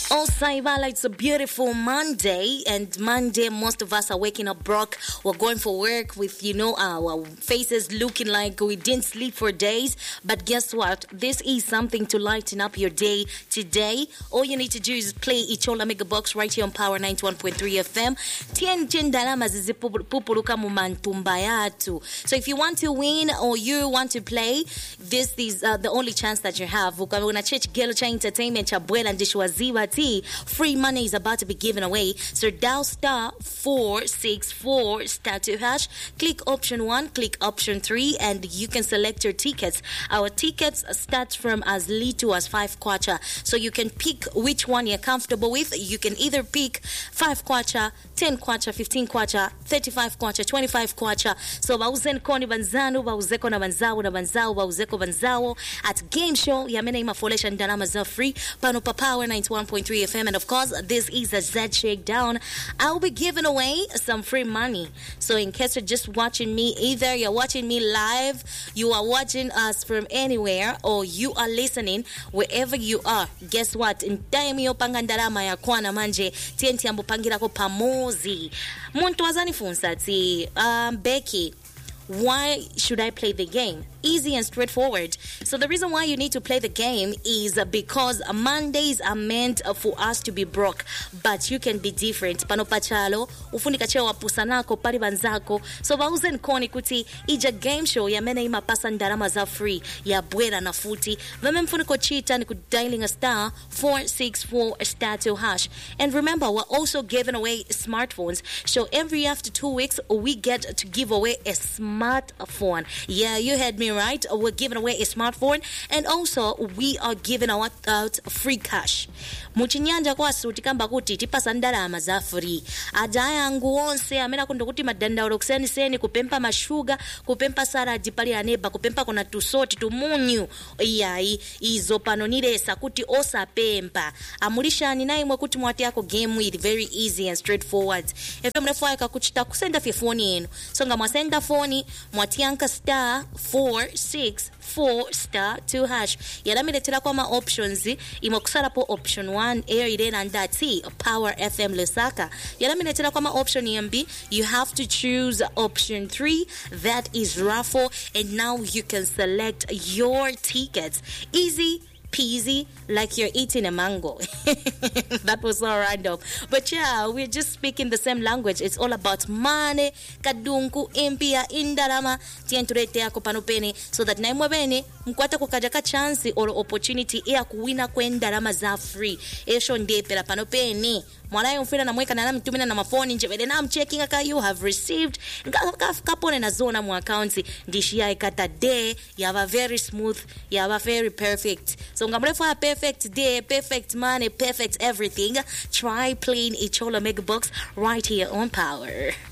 Oh, Saibala, it's a beautiful Monday, and Monday, most of us are waking up broke. We're going for work with, our faces looking like we didn't sleep for days. But guess what? This is something to lighten up your day today. All you need to do is play Ichola Mega Box right here on Power 91.3 FM. So if you want to win or you want to play, this is the only chance that you have. Entertainment and free money is about to be given away. So dial star 464 star 2 hash. Click option 1, click option 3, and you can select your tickets. Our tickets start from as little as 5 kwacha. So you can pick which one you're comfortable with. You can either pick 5 kwacha, 10 kwacha, 15 kwacha, 35 kwacha, 25 kwacha. So bauzen koni banzanu, bauzeko na banzao na banzao, bauzeko banzao at game show. Yamena ima folesha ndalama za free. Pano pa Power 91.3 FM, and of course this is a Z Shakedown. I'll be giving away some free money. So in case you're just watching me, either you're watching me live, you are watching us from anywhere, or you are listening wherever you are, guess what? In time yo pangandarama ya kwana manje tienti ambu pangirako pamozi muntu wazani funsa ti Becky, why should I play the game? Easy and straightforward. So the reason why you need to play the game is because Mondays are meant for us to be broke, but you can be different. Pano pachalo ufunika chewa pusanako pari banzako. So bauzen koni kuti ija game show ya mena ima pasa ndarama za free ya bwera na futi. Veme mfuniko chita ni kudialing a star 464 star 2 hash. And remember, we're also giving away smartphones. So every after 2 weeks we get to give away a smartphone. Yeah, you heard me right. We're giving away a smartphone, and also we are giving out free cash. Muchinyanja kwa suti kamba kuti tipasa ndalama za free. Adaya nguonse amena kundo kuti madanda orokseni seni kupempa mashuga, kupempa saradi pali aneba, kupempa kuna tusoti tumunyu. Iyai izo panoniresa kuti osa pempa. Amulisha ninaimwe kuti mwati yako game with very easy and straightforward. Efe mrefuaika kuchita kusenda fi phone yenu. Songa mwasenda phone mwati yanka star 464 star 2 hash. Yalamiletera kwa ma options imokusala po option 1 air irena ndati Power FM Lusaka. Yalamiletera kwa ma option yambi, you have to choose option 3, that is raffle, and now you can select your tickets. Easy peasy, like you're eating a mango. That was so random. But yeah, we're just speaking the same language. It's all about money, kadunku, impia, indarama, tienturete yako panopene, so that naimwebene, mkwata kukajaka chance or opportunity ya kuwina kwendarama za free. Esho ndepe la panopene. Mwalayo mfina na mweka na mtumina na mafoni njebele na mchecking aka you have received. Kapone na zona mu account ndishia ikata day. You have a very smooth, you have a very perfect. So ngamre for a perfect day, perfect money, perfect everything. Try playing Ichola Mega Box right here on Power.